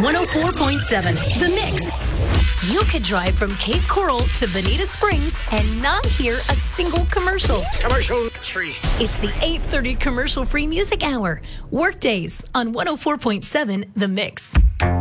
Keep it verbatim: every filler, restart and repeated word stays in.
one oh four point seven, The Mix. You could drive from Cape Coral to Bonita Springs and not hear a single commercial. Commercial free. It's the eight thirty commercial-free music hour. Workdays on one oh four point seven, The Mix.